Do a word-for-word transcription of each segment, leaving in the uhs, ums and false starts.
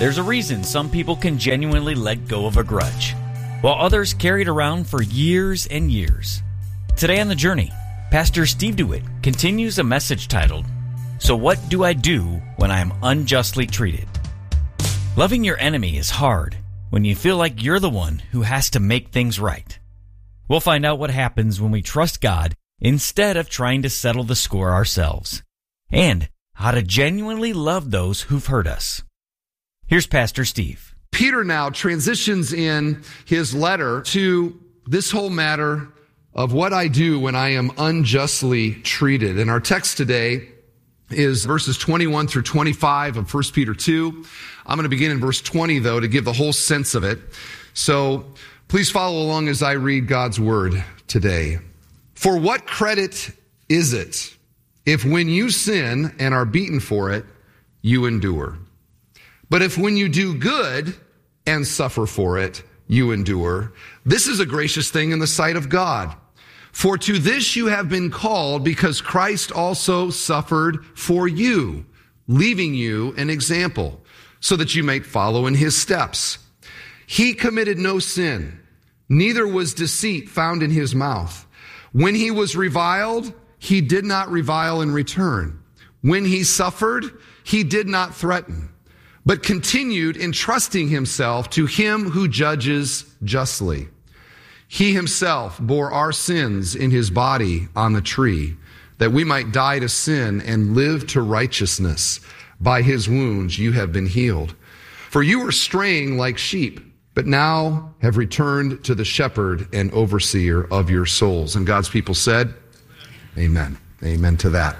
There's a reason some people can genuinely let go of a grudge, while others carry it around for years and years. Today on The Journey, Pastor Steve DeWitt continues a message titled, So What Do I Do When I Am Unjustly Treated? Loving your enemy is hard when you feel like you're the one who has to make things right. We'll find out what happens when we trust God instead of trying to settle the score ourselves, and how to genuinely love those who've hurt us. Here's Pastor Steve. Peter now transitions in his letter to this whole matter of what I do when I am unjustly treated. And our text today is verses twenty-one through twenty-five of First Peter two. I'm going to begin in verse twenty, though, to give the whole sense of it. So please follow along as I read God's word today. For what credit is it if when you sin and are beaten for it, you endure? But if when you do good and suffer for it, you endure, this is a gracious thing in the sight of God. For to this you have been called, because Christ also suffered for you, leaving you an example, so that you might follow in his steps. He committed no sin, neither was deceit found in his mouth. When he was reviled, he did not revile in return. When he suffered, he did not threaten, but continued entrusting himself to him who judges justly. He himself bore our sins in his body on the tree, that we might die to sin and live to righteousness. By his wounds you have been healed. For you were straying like sheep, but now have returned to the shepherd and overseer of your souls. And God's people said, Amen. Amen to that.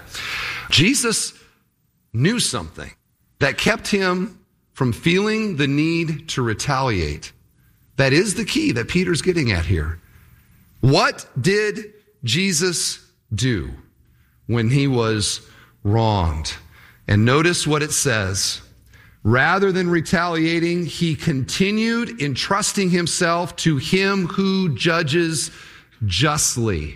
Jesus knew something that kept him from feeling the need to retaliate. That is the key that Peter's getting at here. What did Jesus do when he was wronged? And notice what it says. Rather than retaliating, he continued entrusting himself to him who judges justly.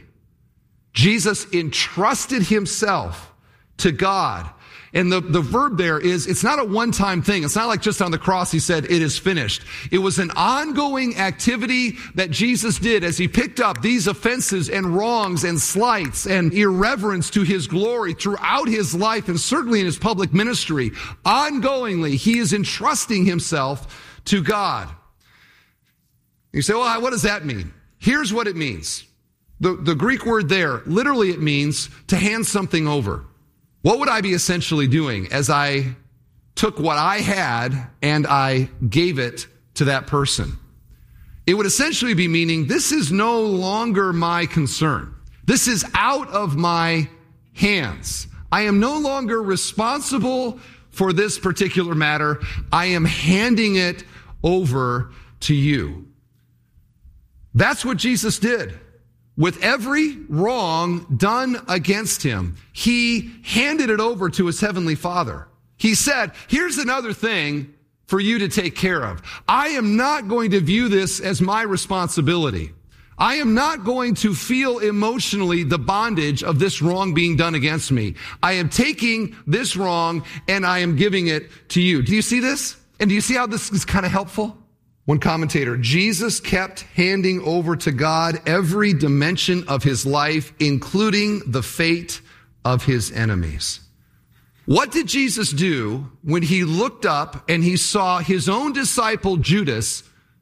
Jesus entrusted himself to God. And the, the verb there is, it's not a one-time thing. It's not like just on the cross he said, it is finished. It was an ongoing activity that Jesus did as he picked up these offenses and wrongs and slights and irreverence to his glory throughout his life and certainly in his public ministry. Ongoingly, he is entrusting himself to God. You say, well, what does that mean? Here's what it means. The, the Greek word there, literally it means to hand something over. What would I be essentially doing as I took what I had and I gave it to that person? It would essentially be meaning this is no longer my concern. This is out of my hands. I am no longer responsible for this particular matter. I am handing it over to you. That's what Jesus did. With every wrong done against him, he handed it over to his heavenly Father. He said, here's another thing for you to take care of. I am not going to view this as my responsibility. I am not going to feel emotionally the bondage of this wrong being done against me. I am taking this wrong and I am giving it to you. Do you see this? And do you see how this is kind of helpful? One commentator, Jesus kept handing over to God every dimension of his life, including the fate of his enemies. What did Jesus do when he looked up and he saw his own disciple Judas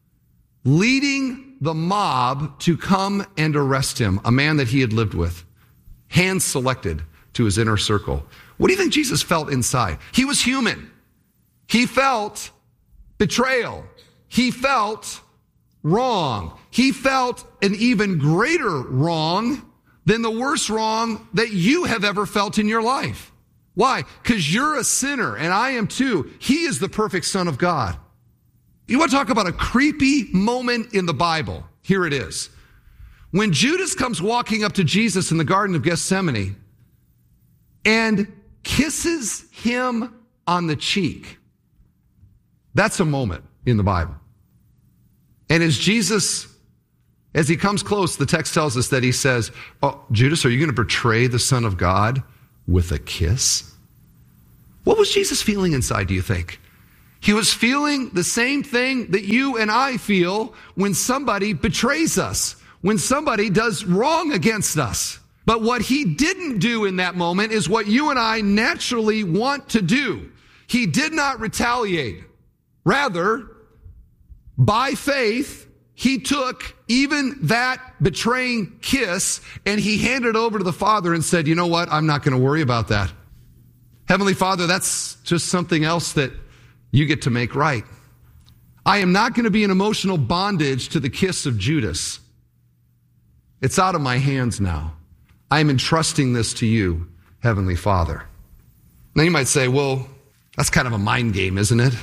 leading the mob to come and arrest him, a man that he had lived with, hand selected to his inner circle? What do you think Jesus felt inside? He was human. He felt betrayal. He felt wrong. He felt an even greater wrong than the worst wrong that you have ever felt in your life. Why? Because you're a sinner, and I am too. He is the perfect Son of God. You want to talk about a creepy moment in the Bible? Here it is. When Judas comes walking up to Jesus in the Garden of Gethsemane and kisses him on the cheek, that's a moment in the Bible. And as Jesus, as he comes close, the text tells us that he says, oh, Judas, are you going to betray the Son of God with a kiss? What was Jesus feeling inside, do you think? He was feeling the same thing that you and I feel when somebody betrays us, when somebody does wrong against us. But what he didn't do in that moment is what you and I naturally want to do. He did not retaliate. Rather, by faith, he took even that betraying kiss and he handed it over to the Father and said, you know what? I'm not going to worry about that. Heavenly Father, that's just something else that you get to make right. I am not going to be in emotional bondage to the kiss of Judas. It's out of my hands now. I am entrusting this to you, Heavenly Father. Now you might say, well, that's kind of a mind game, isn't it?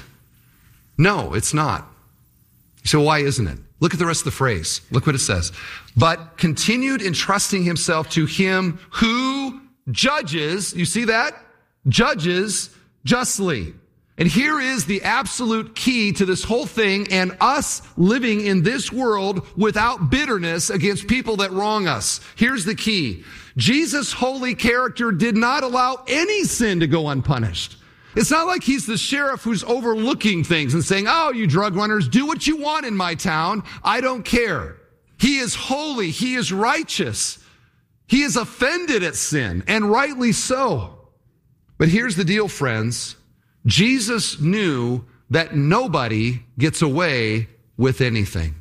No, it's not. You say, well, why isn't it? Look at the rest of the phrase. Look what it says. But continued entrusting himself to him who judges, you see that? Judges justly. And here is the absolute key to this whole thing and us living in this world without bitterness against people that wrong us. Here's the key. Jesus' holy character did not allow any sin to go unpunished. It's not like he's the sheriff who's overlooking things and saying, oh, you drug runners, do what you want in my town. I don't care. He is holy. He is righteous. He is offended at sin, and rightly so. But here's the deal, friends. Jesus knew that nobody gets away with anything.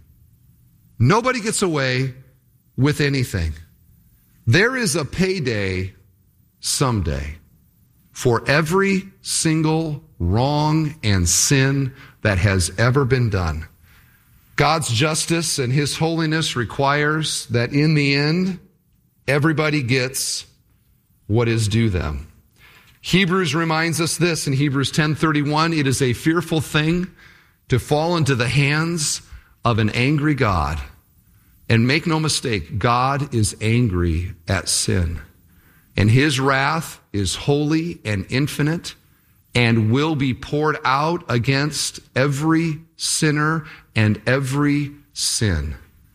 Nobody gets away with anything. There is a payday someday for every single wrong and sin that has ever been done. God's justice and his holiness requires that in the end, everybody gets what is due them. Hebrews reminds us this in Hebrews ten thirty-one, it is a fearful thing to fall into the hands of an angry God. And make no mistake, God is angry at sin. And his wrath is holy and infinite and will be poured out against every sinner and every sin.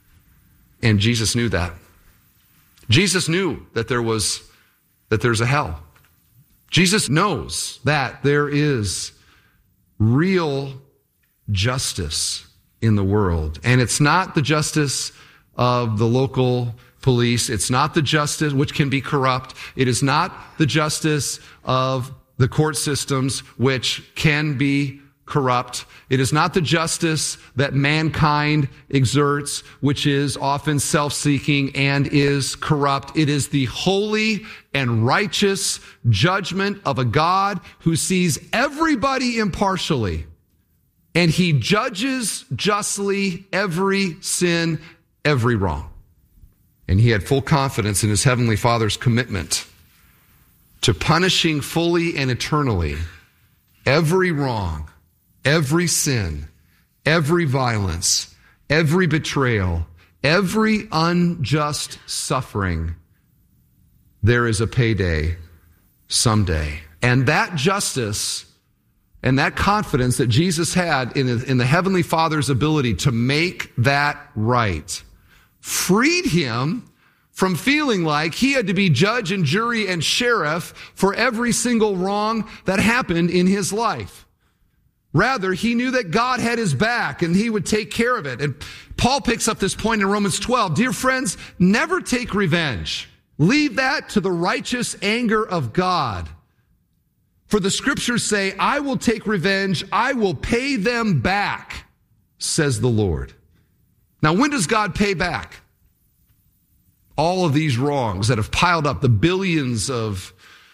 And Jesus knew that. Jesus knew that there was, that there's a hell. Jesus knows that there is real justice in the world. And it's not the justice of the local police. It's not the justice, which can be corrupt. It is not the justice of the court systems, which can be corrupt. It is not the justice that mankind exerts, which is often self-seeking and is corrupt. It is the holy and righteous judgment of a God who sees everybody impartially, and he judges justly every sin, every wrong. And he had full confidence in his heavenly Father's commitment to punishing fully and eternally every wrong, every sin, every violence, every betrayal, every unjust suffering. There is a payday someday. And that justice and that confidence that Jesus had in, in the Heavenly Father's ability to make that right freed him from feeling like he had to be judge and jury and sheriff for every single wrong that happened in his life. Rather, he knew that God had his back and he would take care of it. And Paul picks up this point in Romans twelve. Dear friends, never take revenge. Leave that to the righteous anger of God. For the scriptures say, I will take revenge. I will pay them back, says the Lord. Now, when does God pay back all of these wrongs that have piled up, the billions of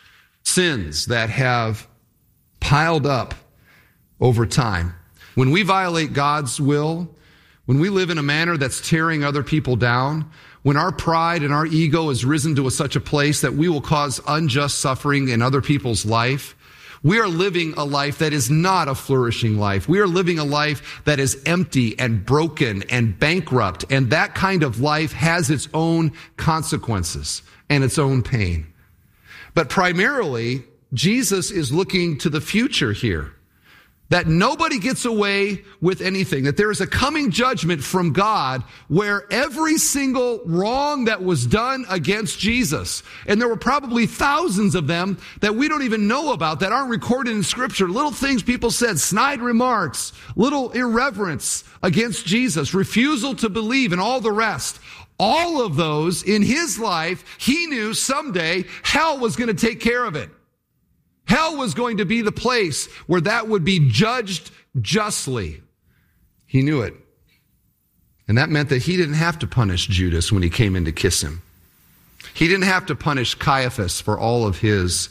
sins that have piled up over time? When we violate God's will, when we live in a manner that's tearing other people down, when our pride and our ego has risen to a, such a place that we will cause unjust suffering in other people's life, we are living a life that is not a flourishing life. We are living a life that is empty and broken and bankrupt. And that kind of life has its own consequences and its own pain. But primarily, Jesus is looking to the future here. that nobody gets away with anything, that there is a coming judgment from God where every single wrong that was done against Jesus, and there were probably thousands of them that we don't even know about, that aren't recorded in Scripture, little things people said, snide remarks, little irreverence against Jesus, refusal to believe, and all the rest. All of those in his life, he knew someday hell was going to take care of it. Hell was going to be the place where that would be judged justly. He knew it. And that meant that he didn't have to punish Judas when he came in to kiss him. He didn't have to punish Caiaphas for all of his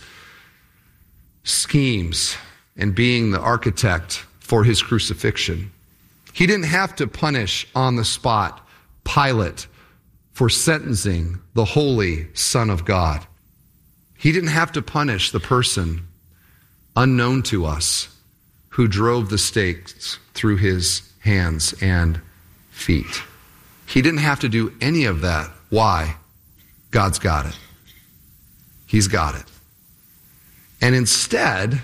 schemes and being the architect for his crucifixion. He didn't have to punish on the spot Pilate for sentencing the holy Son of God. He didn't have to punish the person unknown to us who drove the stakes through his hands and feet. He didn't have to do any of that. Why? God's got it. He's got it. And instead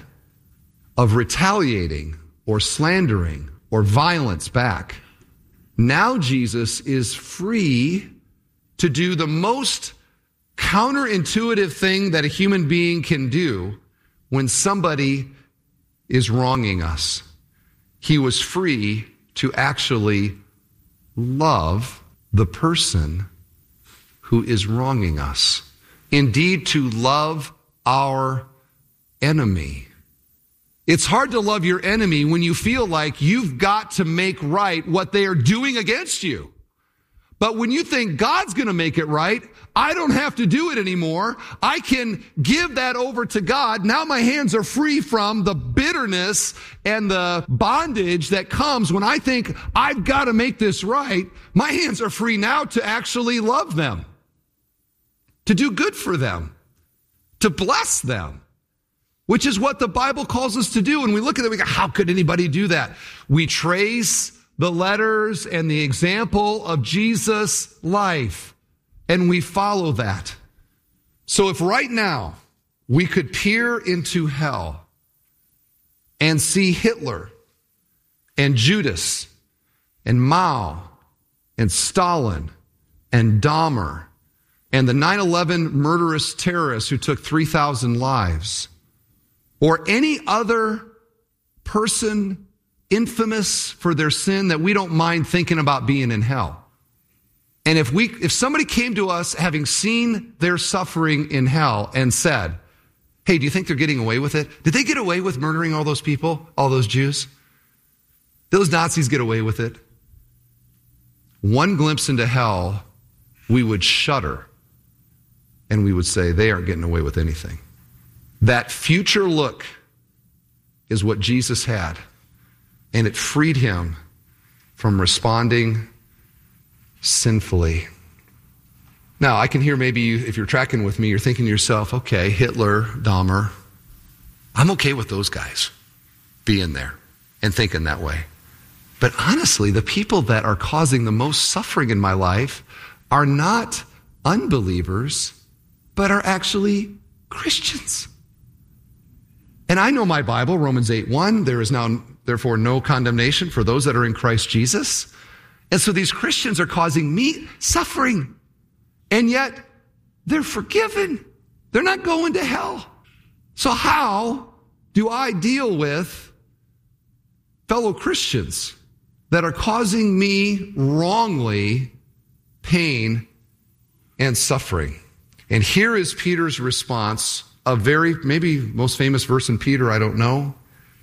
of retaliating or slandering or violence back, now Jesus is free to do the most counterintuitive thing that a human being can do when somebody is wronging us. He was free to actually love the person who is wronging us. Indeed, to love our enemy. It's hard to love your enemy when you feel like you've got to make right what they are doing against you. But when you think God's going to make it right, I don't have to do it anymore. I can give that over to God. Now my hands are free from the bitterness and the bondage that comes when I think I've got to make this right. My hands are free now to actually love them, to do good for them, to bless them, which is what the Bible calls us to do. And we look at it, we go, how could anybody do that? We trace the letters and the example of Jesus' life, and we follow that. So if right now we could peer into hell and see Hitler and Judas and Mao and Stalin and Dahmer and the nine eleven murderous terrorists who took three thousand lives, or any other person infamous for their sin that we don't mind thinking about being in hell. And if we, if somebody came to us having seen their suffering in hell and said, hey, do you think they're getting away with it? Did they get away with murdering all those people, all those Jews? Those Nazis get away with it? One glimpse into hell, we would shudder and we would say, they aren't getting away with anything. That future look is what Jesus had. And it freed him from responding sinfully. Now, I can hear maybe you, if you're tracking with me, you're thinking to yourself, okay, Hitler, Dahmer, I'm okay with those guys being there and thinking that way. But honestly, the people that are causing the most suffering in my life are not unbelievers, but are actually Christians. And I know my Bible, Romans eight one, there is now therefore no condemnation for those that are in Christ Jesus. And so these Christians are causing me suffering. And yet they're forgiven. They're not going to hell. So how do I deal with fellow Christians that are causing me wrongly pain and suffering? And here is Peter's response, a very, maybe most famous verse in Peter, I don't know.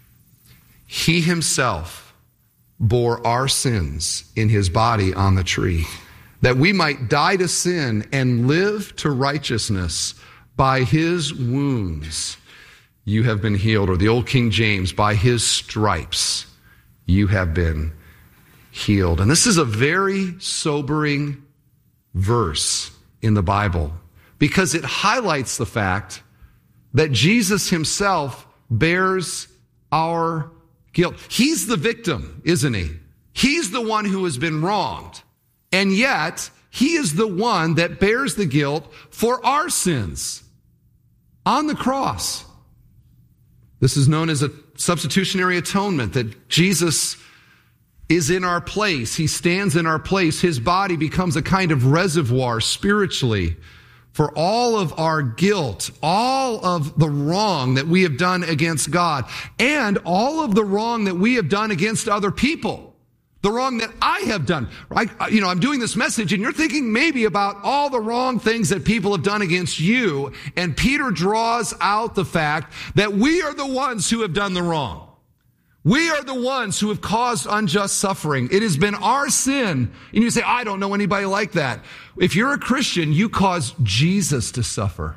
He himself bore our sins in his body on the tree, that we might die to sin and live to righteousness. By his wounds you have been healed. Or the old King James, by his stripes you have been healed. And this is a very sobering verse in the Bible because it highlights the fact that Jesus himself bears our guilt. He's the victim, isn't he? He's the one who has been wronged. And yet, he is the one that bears the guilt for our sins on the cross. This is known as a substitutionary atonement, that Jesus is in our place. He stands in our place. His body becomes a kind of reservoir spiritually for all of our guilt, all of the wrong that we have done against God, and all of the wrong that we have done against other people. The wrong that I have done. I, you know, I'm doing this message and you're thinking maybe about all the wrong things that people have done against you. And Peter draws out the fact that we are the ones who have done the wrong. We are the ones who have caused unjust suffering. It has been our sin. And you say, I don't know anybody like that. If you're a Christian, you caused Jesus to suffer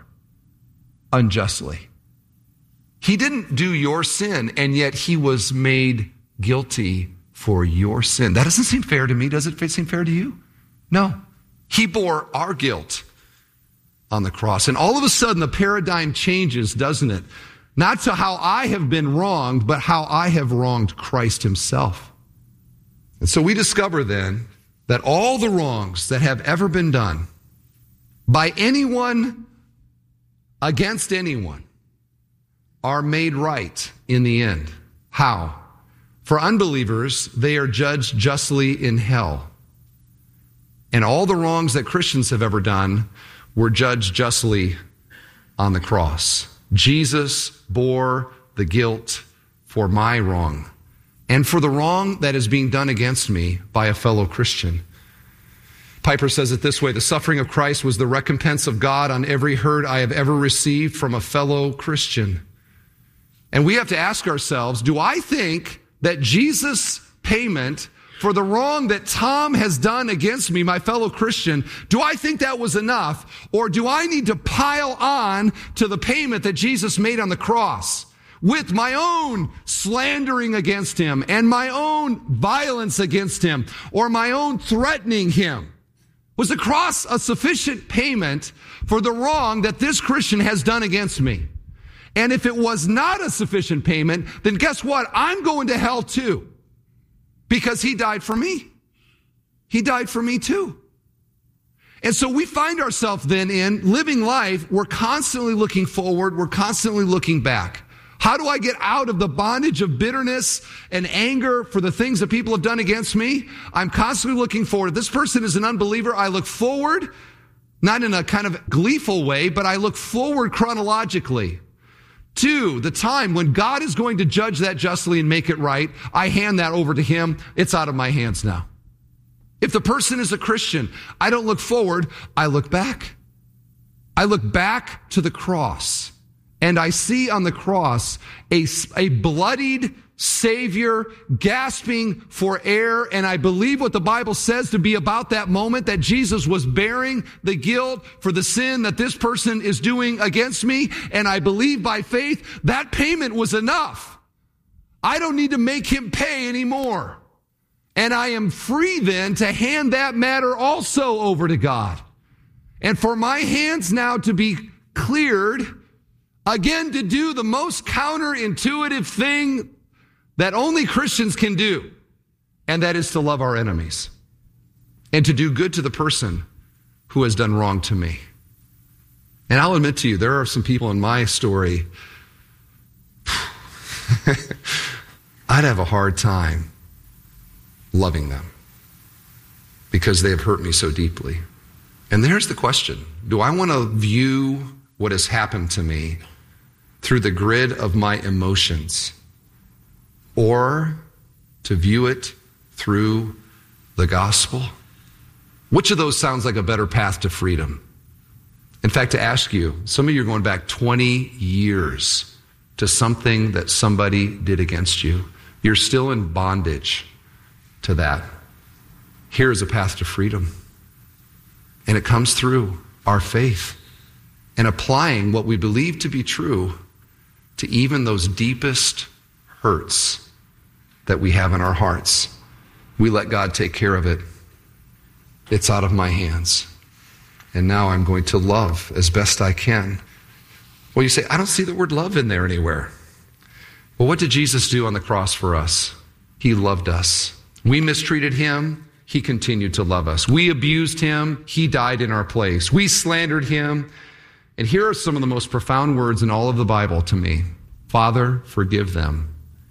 unjustly. He didn't do your sin, and yet he was made guilty for your sin. That doesn't seem fair to me. Does it seem fair to you? No. He bore our guilt on the cross. And all of a sudden, the paradigm changes, doesn't it? Not to how I have been wronged, but how I have wronged Christ himself. And so we discover then that all the wrongs that have ever been done by anyone against anyone are made right in the end. How? For unbelievers, they are judged justly in hell. And all the wrongs that Christians have ever done were judged justly on the cross. Jesus bore the guilt for my wrong and for the wrong that is being done against me by a fellow Christian. Piper says it this way: the suffering of Christ was the recompense of God on every hurt I have ever received from a fellow Christian. And we have to ask ourselves, do I think that Jesus' payment for the wrong that Tom has done against me, my fellow Christian, do I think that was enough? Or do I need to pile on to the payment that Jesus made on the cross with my own slandering against him and my own violence against him or my own threatening him? Was the cross a sufficient payment for the wrong that this Christian has done against me? And if it was not a sufficient payment, then guess what? I'm going to hell too. Because he died for me. He died for me too. And so we find ourselves then in living life, we're constantly looking forward, we're constantly looking back. How do I get out of the bondage of bitterness and anger for the things that people have done against me? I'm constantly looking forward. If this person is an unbeliever, I look forward, not in a kind of gleeful way, but I look forward chronologically to the time when God is going to judge that justly and make it right. I hand that over to him. It's out of my hands now. If the person is a Christian, I don't look forward, I look back. I look back to the cross, and I see on the cross a, a bloodied Savior gasping for air, and I believe what the Bible says to be about that moment, that Jesus was bearing the guilt for the sin that this person is doing against me, and I believe by faith that payment was enough. I don't need to make him pay anymore. And I am free then to hand that matter also over to God. And for my hands now to be cleared, again to do the most counterintuitive thing that only Christians can do, and that is to love our enemies and to do good to the person who has done wrong to me. And I'll admit to you, there are some people in my story, I'd have a hard time loving them because they have hurt me so deeply. And there's the question: do I want to view what has happened to me through the grid of my emotions, or to view it through the gospel? Which of those sounds like a better path to freedom? In fact, to ask you, some of you are going back twenty years to something that somebody did against you. You're still in bondage to that. Here is a path to freedom. And it comes through our faith and applying what we believe to be true to even those deepest hurts that we have in our hearts. We let God take care of it. It's out of my hands. And now I'm going to love as best I can. Well, you say, I don't see the word love in there anywhere. Well, what did Jesus do on the cross for us? He loved us. We mistreated him. He continued to love us. We abused him. He died in our place. We slandered him. And here are some of the most profound words in all of the Bible to me. Father, forgive them,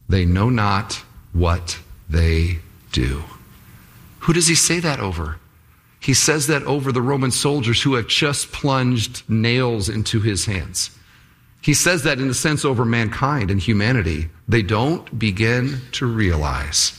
They know not what they do. Who does he say that over? He says that over the Roman soldiers who have just plunged nails into his hands. He says that in a sense over mankind and humanity. They don't begin to realize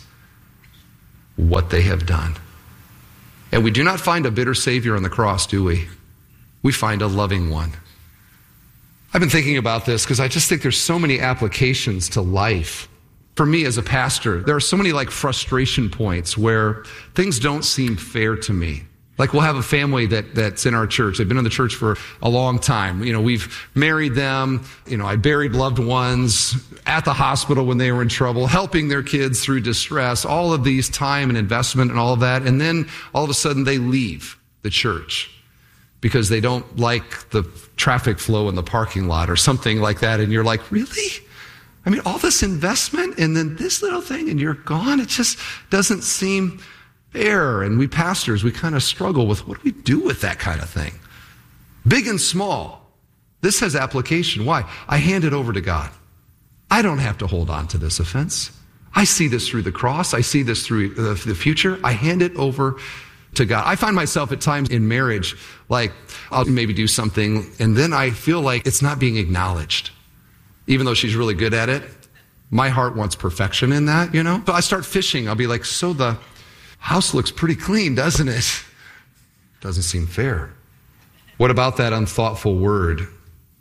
what they have done. And we do not find a bitter Savior on the cross, do we? We find a loving one. I've been thinking about this because I just think there's so many applications to life. For me as a pastor, there are so many like frustration points where things don't seem fair to me. Like we'll have a family that that's in our church. They've been in the church for a long time. You know, we've married them. You know, I buried loved ones at the hospital when they were in trouble, helping their kids through distress, all of these time and investment and all of that. And then all of a sudden they leave the church because they don't like the traffic flow in the parking lot or something like that. And you're like, really? I mean, all this investment and then this little thing and you're gone? It just doesn't seem fair. And we pastors, we kind of struggle with what do we do with that kind of thing? Big and small. This has application. Why? I hand it over to God. I don't have to hold on to this offense. I see this through the cross. I see this through the future. I hand it over to God. I find myself at times in marriage, like I'll maybe do something and then I feel like it's not being acknowledged. Even though she's really good at it, my heart wants perfection in that, you know? So I start fishing. I'll be like, so the house looks pretty clean, doesn't it? Doesn't seem fair. What about that unthoughtful word?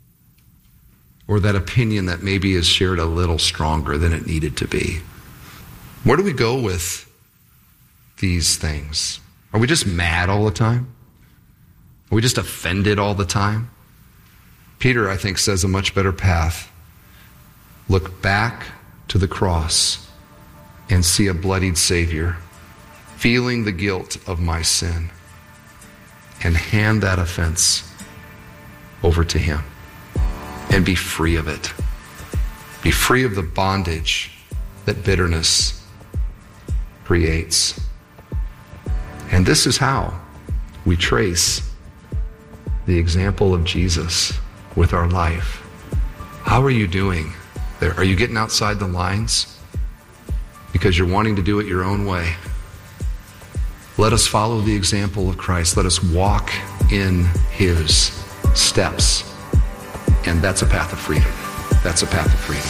Or that opinion that maybe is shared a little stronger than it needed to be? Where do we go with these things? Are we just mad all the time? Are we just offended all the time? Peter, I think, says a much better path. Look back to the cross and see a bloodied Savior, feeling the guilt of my sin, and hand that offense over to him and be free of it. Be free of the bondage that bitterness creates. And this is how we trace the example of Jesus with our life. How are you doing there? Are you getting outside the lines because you're wanting to do it your own way? Let us follow the example of Christ. Let us walk in his steps. And that's a path of freedom. That's a path of freedom.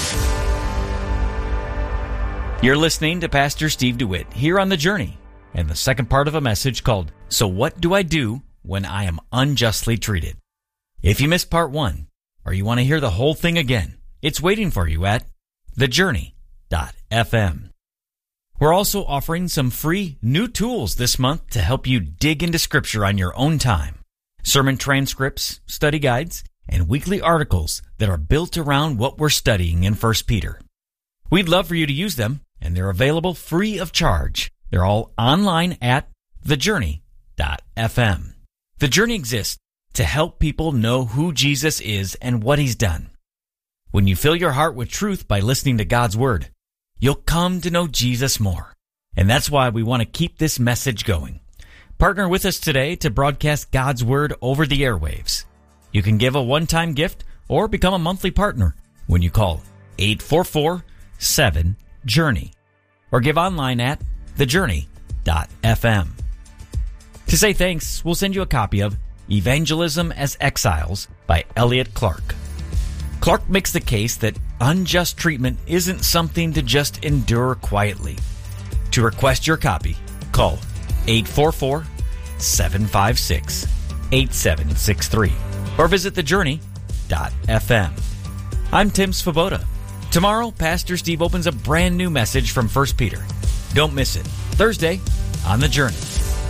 You're listening to Pastor Steve DeWitt here on The Journey, and the second part of a message called, So What Do I Do When I Am Unjustly Treated? If you missed part one, or you want to hear the whole thing again, it's waiting for you at the journey dot f m. We're also offering some free new tools this month to help you dig into Scripture on your own time. Sermon transcripts, study guides, and weekly articles that are built around what we're studying in First Peter. We'd love for you to use them, and they're available free of charge. They're all online at the journey dot f m. The Journey exists to help people know who Jesus is and what he's done. When you fill your heart with truth by listening to God's Word, you'll come to know Jesus more. And that's why we want to keep this message going. Partner with us today to broadcast God's Word over the airwaves. You can give a one-time gift or become a monthly partner when you call eight four four, seven, journey or give online at the journey dot f m. To say thanks, we'll send you a copy of Evangelism as Exiles by Elliot Clark. Clark makes the case that unjust treatment isn't something to just endure quietly. To request your copy, call eight four four, seven five six, eight seven six three or visit the journey dot f m. I'm Tim Svoboda. Tomorrow, Pastor Steve opens a brand new message from First Peter. Don't miss it. Thursday on The Journey.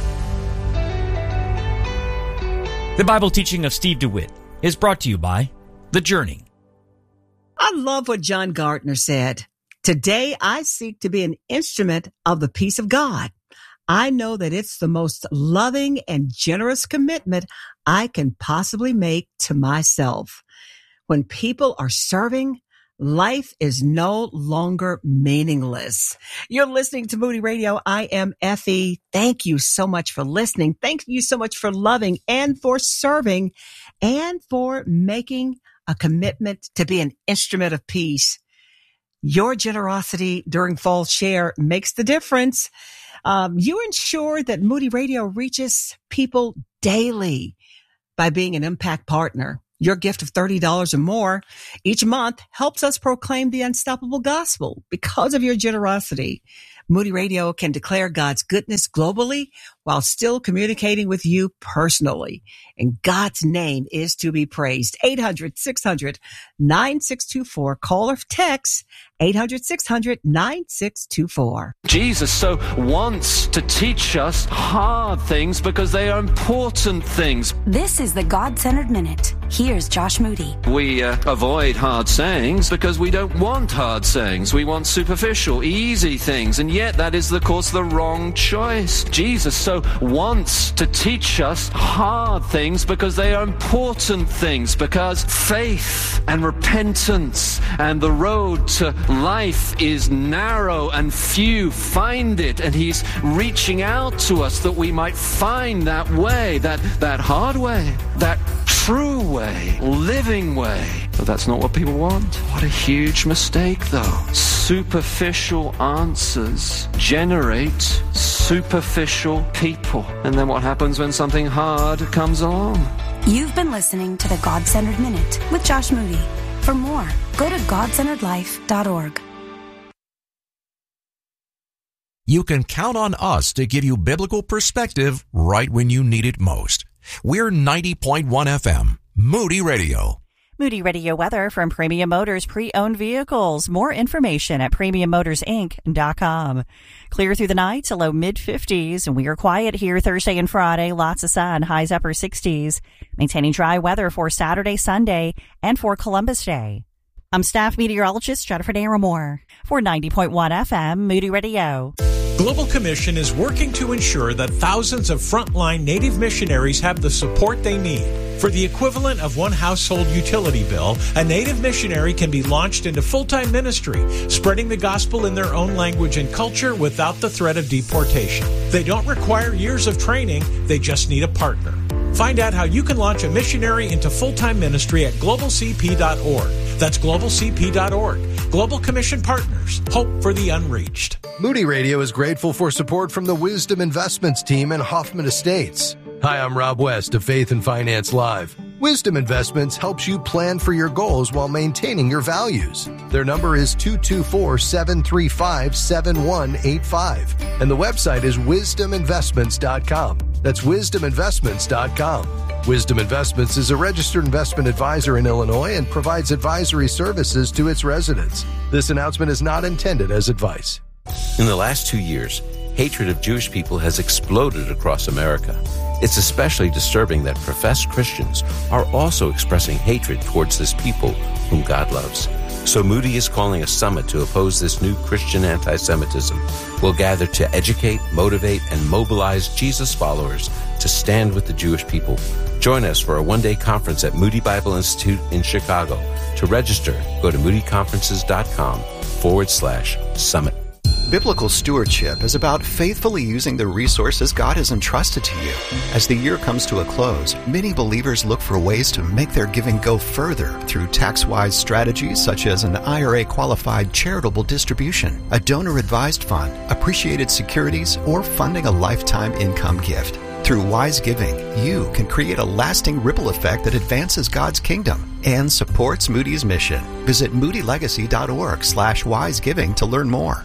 The Bible teaching of Steve DeWitt is brought to you by The Journey. I love what John Gardner said. Today, I seek to be an instrument of the peace of God. I know that it's the most loving and generous commitment I can possibly make to myself. When people are serving, life is no longer meaningless. You're listening to Moody Radio. I am Effie. Thank you so much for listening. Thank you so much for loving and for serving and for making a commitment to be an instrument of peace. Your generosity during Fall Share makes the difference. Um, you ensure that Moody Radio reaches people daily by being an impact partner. Your gift of thirty dollars or more each month helps us proclaim the unstoppable gospel. Because of your generosity, Moody Radio can declare God's goodness globally while still communicating with you personally. And God's name is to be praised. eight hundred, six hundred, nine six two four. Call or text eight hundred, six hundred, nine six two four. Jesus so wants to teach us hard things because they are important things. This is the God-Centered Minute. Here's Josh Moody. We uh, avoid hard sayings because we don't want hard sayings. We want superficial, easy things. And yet that is, of course, the wrong choice. Jesus so wants to teach us hard things because they are important things. Because faith and repentance and the road to life is narrow and few find it. And he's reaching out to us that we might find that way, that, that hard way, that true way, living way. But that's not what people want. What a huge mistake, though. Superficial answers generate superficial people. And then what happens when something hard comes along? You've been listening to the God-Centered Minute with Josh Moody. For more, go to god centered life dot org. You can count on us to give you biblical perspective right when you need it most. We're ninety point one F M, Moody Radio. Moody Radio weather from Premium Motors Pre-Owned Vehicles. More information at premium motors inc dot com. Clear through the night to low mid-fifties, and we are quiet here Thursday and Friday. Lots of sun, highs upper sixties. Maintaining dry weather for Saturday, Sunday, and for Columbus Day. I'm staff meteorologist Jennifer Naramore for ninety point one F M, Moody Radio. Global Commission is working to ensure that thousands of frontline Native missionaries have the support they need. For the equivalent of one household utility bill, a Native missionary can be launched into full-time ministry, spreading the gospel in their own language and culture without the threat of deportation. They don't require years of training, they just need a partner. Find out how you can launch a missionary into full-time ministry at global c p dot org. That's global c p dot org. Global Commission Partners. Hope for the unreached. Moody Radio is grateful for support from the Wisdom Investments team and Hoffman Estates. Hi, I'm Rob West of Faith and Finance Live. Wisdom Investments helps you plan for your goals while maintaining your values. Their number is two two four, seven three five, seven one eight five, and the website is wisdom investments dot com. That's wisdom investments dot com. Wisdom Investments is a registered investment advisor in Illinois and provides advisory services to its residents. This announcement is not intended as advice. In the last two years, hatred of Jewish people has exploded across America. It's especially disturbing that professed Christians are also expressing hatred towards this people whom God loves. So Moody is calling a summit to oppose this new Christian anti-Semitism. We'll gather to educate, motivate, and mobilize Jesus followers to stand with the Jewish people. Join us for a one-day conference at Moody Bible Institute in Chicago. To register, go to moody conferences dot com forward slash summit. Biblical stewardship is about faithfully using the resources God has entrusted to you. As the year comes to a close, many believers look for ways to make their giving go further through tax-wise strategies such as an I R A-qualified charitable distribution, a donor-advised fund, appreciated securities, or funding a lifetime income gift. Through wise giving, you can create a lasting ripple effect that advances God's kingdom and supports Moody's mission. Visit moody legacy dot org slash wise giving to learn more.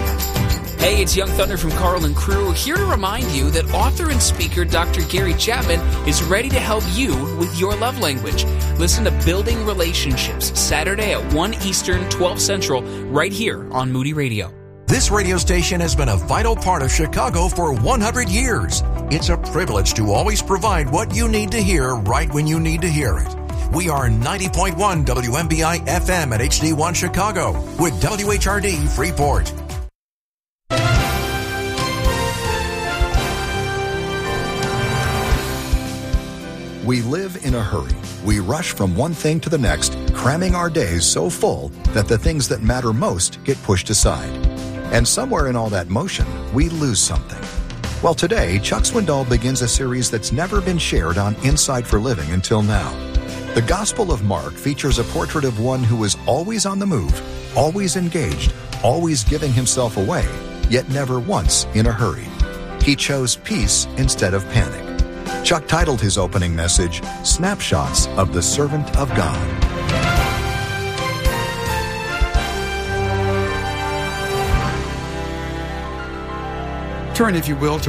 Hey, it's Young Thunder from Carl and Crew, here to remind you that author and speaker Doctor Gary Chapman is ready to help you with your love language. Listen to Building Relationships, Saturday at one Eastern, twelve Central, right here on Moody Radio. This radio station has been a vital part of Chicago for one hundred years. It's a privilege to always provide what you need to hear right when you need to hear it. We are ninety point one W M B I F M at H D one Chicago with W H R D Freeport. We live in a hurry. We rush from one thing to the next, cramming our days so full that the things that matter most get pushed aside. And somewhere in all that motion, we lose something. Well, today, Chuck Swindoll begins a series that's never been shared on Inside for Living until now. The Gospel of Mark features a portrait of one who is always on the move, always engaged, always giving himself away, yet never once in a hurry. He chose peace instead of panic. Chuck titled his opening message, Snapshots of the Servant of God. Turn, if you will, to